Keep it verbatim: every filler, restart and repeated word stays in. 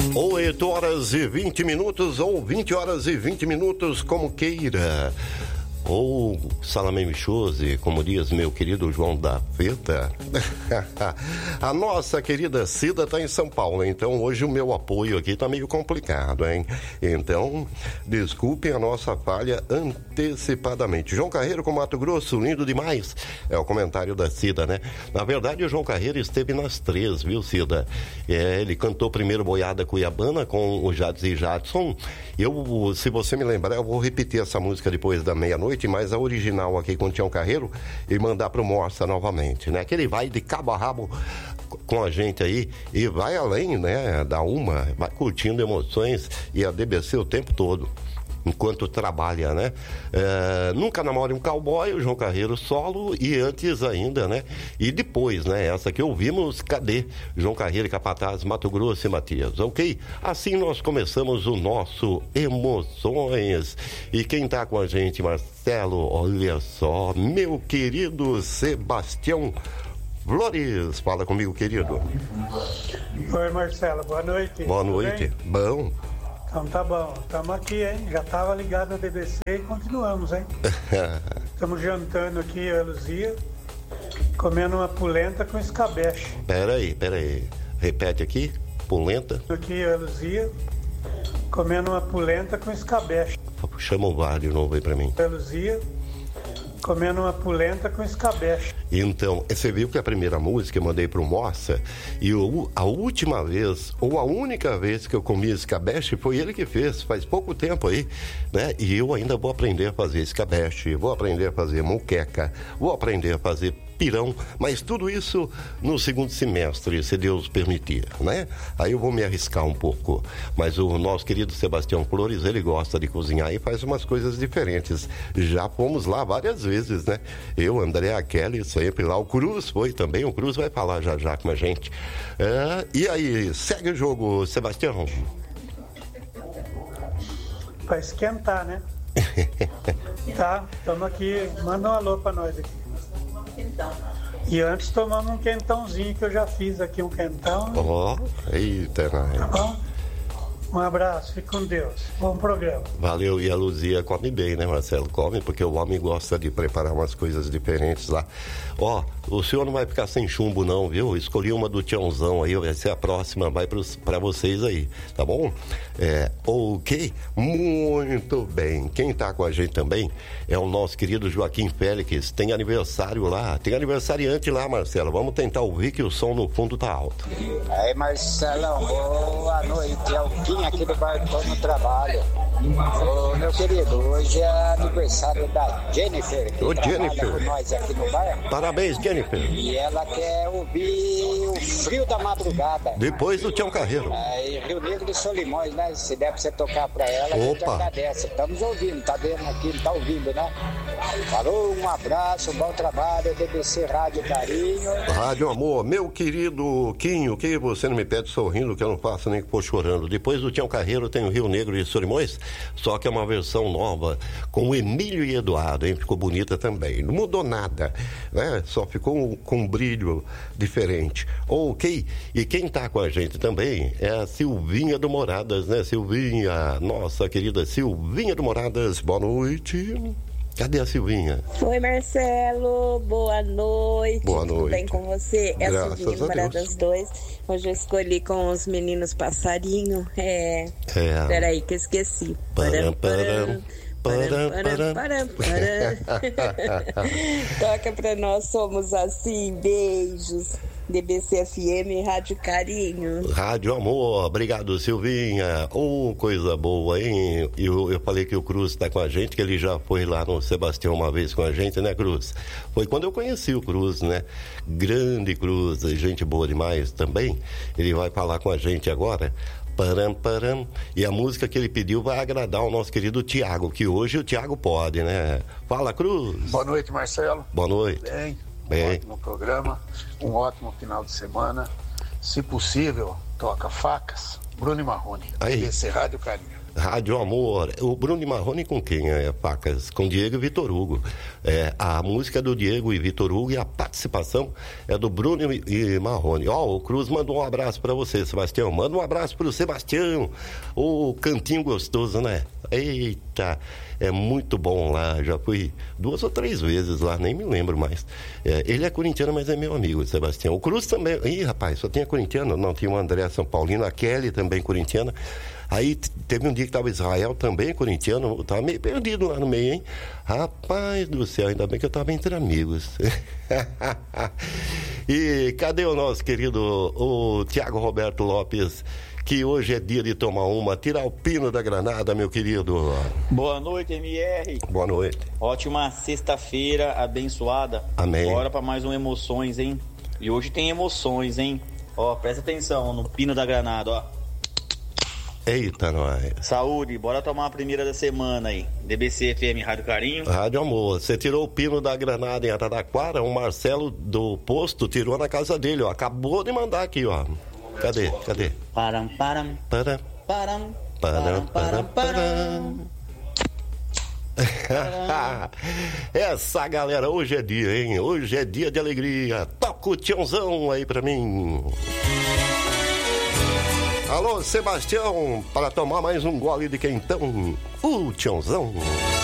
oito horas e vinte minutos, ou vinte horas e vinte minutos, como queira. Ou Salamé Michose, como diz meu querido João da Feta. A nossa querida Cida está em São Paulo, então hoje o meu apoio aqui está meio complicado, hein? Então, desculpem a nossa falha antecipadamente. João Carreiro com Mato Grosso, lindo demais. É o comentário da Cida, né? Na verdade, o João Carreiro esteve nas três, viu, Cida? É, ele cantou primeiro Boiada Cuiabana com o Jades e Jadson. Eu, se você me lembrar, eu vou repetir essa música depois da meia-noite, mas a original aqui com o Tião Carreiro, e mandar pro Morsa novamente, né? Que ele vai de cabo a rabo com a gente aí e vai além, né? Da uma, vai curtindo emoções e a D B C o tempo todo, enquanto trabalha, né? É, nunca namore um cowboy, o João Carreiro solo, e antes ainda, né? E depois, né? Essa que ouvimos, cadê? João Carreiro e Capataz, Mato Grosso e Matias, ok? Assim nós começamos o nosso Emoções. E quem tá com a gente, Marcelo, olha só, meu querido Sebastião Flores, fala comigo, querido. Oi, Marcelo, boa noite. Boa noite, bom. Então tá bom, estamos aqui, hein? Já estava ligado na B B C e continuamos, hein? Estamos jantando aqui, eu e a Luzia, comendo uma polenta com escabeche. Peraí, peraí, repete aqui, polenta. Aqui, eu e a Luzia, comendo uma polenta com escabeche. Chama o VAR de novo aí pra mim. Eu e a Luzia, comendo uma polenta com escabeche. Então, você viu que a primeira música eu mandei pro Moça, e eu, a última vez, ou a única vez que eu comi escabeche foi ele que fez, faz pouco tempo aí, né? E eu ainda vou aprender a fazer escabeche, vou aprender a fazer moqueca, vou aprender a fazer pirão, mas tudo isso no segundo semestre, se Deus permitir, né? Aí eu vou me arriscar um pouco, mas o nosso querido Sebastião Flores, ele gosta de cozinhar e faz umas coisas diferentes. Já fomos lá várias vezes, né? Eu, André, a Kelly, sempre lá. O Cruz foi também, o Cruz vai falar já já com a gente. É, e aí, segue o jogo, Sebastião. Pra esquentar, né? Tá, estamos aqui, manda um alô pra nós aqui. E antes tomamos um quentãozinho que eu já fiz aqui, um quentão. Ó, oh, eita, né? Tá bom? Um abraço, fique com Deus. Bom programa. Valeu, e a Luzia come bem, né, Marcelo? Come, porque o homem gosta de preparar umas coisas diferentes lá. Ó, o senhor não vai ficar sem chumbo não, viu? Escolhi uma do Tiãozão aí, vai ser a próxima, vai pros, pra vocês aí, tá bom? É, ok? Muito bem. Quem tá com a gente também é o nosso querido Joaquim Félix. Tem aniversário lá, tem aniversariante lá, Marcelo. Vamos tentar ouvir que o som no fundo tá alto. Aí, Marcelão, boa noite. É o Kim aqui do Bartô no trabalho. Ô, meu querido, hoje é aniversário da Jennifer, que Ô, trabalha Jennifer. com nós aqui no bar. Parabéns, Jennifer. E ela quer ouvir o Frio da Madrugada. Depois do Tião Carreiro. Aí, Rio Negro e Solimões, né? Se der pra você tocar pra ela, a gente Opa. agradece. Estamos ouvindo, tá vendo aqui, tá ouvindo, né? Falou, um abraço, um bom trabalho, D B C Rádio Carinho. Rádio Amor, meu querido Quinho, que você não me pede sorrindo, que eu não faço nem que for chorando. Depois do Tião Carreiro tem o Rio Negro e Solimões, só que é uma versão nova, com o Emílio e Eduardo, hein? Ficou bonita também. Não mudou nada, né? Só ficou com um brilho diferente. Ok? E quem tá com a gente também é a Silvinha do Moradas, né? Silvinha, nossa querida Silvinha do Moradas, boa noite. Cadê a Silvinha? Oi, Marcelo, boa noite. Boa Tudo noite. bem com você? É a Graças Silvinha a Deus. Moradas dois. Hoje eu escolhi com os meninos passarinho. É. É. Peraí, que eu esqueci. Param, param. Param, param. Param, param. Toca pra nós, somos assim. Beijos. D B C F M, Rádio Carinho. Rádio Amor, obrigado, Silvinha. Oh, coisa boa, hein? Eu, eu falei que o Cruz está com a gente, que ele já foi lá no Sebastião uma vez com a gente, né, Cruz? Foi quando eu conheci o Cruz, né? Grande Cruz, gente boa demais também. Ele vai falar com a gente agora. Param, param. E a música que ele pediu vai agradar o nosso querido Tiago, que hoje o Tiago pode, né? Fala, Cruz. Boa noite, Marcelo. Boa noite. Bem, Bem. um ótimo programa, um ótimo final de semana. Se possível, toca Facas, Bruno e Marrone. Aí. Esse Rádio Carinho. Rádio Amor. O Bruno e Marrone com quem, é, Pacas? Com Diego e Vitor Hugo. É, a música é do Diego e Vitor Hugo e a participação é do Bruno e, e Marrone. Ó, oh, o Cruz mandou um abraço pra você, Sebastião. Manda um abraço pro Sebastião. O cantinho gostoso, né? Eita, é muito bom lá. Já fui duas ou três vezes lá, nem me lembro mais. É, ele é corintiano, mas é meu amigo, Sebastião. O Cruz também. Ih, rapaz, só tinha corintiano? Não, tinha o André São Paulino, a Kelly também corintiana. Aí teve um dia que tava Israel também, corintiano, tava meio perdido lá no meio, hein? Rapaz do céu, ainda bem que eu tava entre amigos. E cadê o nosso querido, o Tiago Roberto Lopes, que hoje é dia de tomar uma, tirar o pino da granada, meu querido. Boa noite, M R. Boa noite. Ótima sexta-feira abençoada. Amém. Bora pra mais um Emoções, hein? E hoje tem emoções, hein? Ó, presta atenção no pino da granada, ó. Eita, nós. Saúde, bora tomar a primeira da semana aí. D B C F M Rádio Carinho. Rádio Amor. Você tirou o pino da granada em Araraquara, o Marcelo do posto tirou na casa dele, ó. Acabou de mandar aqui, ó. Cadê? Cadê? Param, param. Param. Param. Param, param, param. Essa galera, hoje é dia, hein? Hoje é dia de alegria. Toca o Tiãozão aí pra mim. Alô, Sebastião, para tomar mais um gole de quentão. O Tiãozão.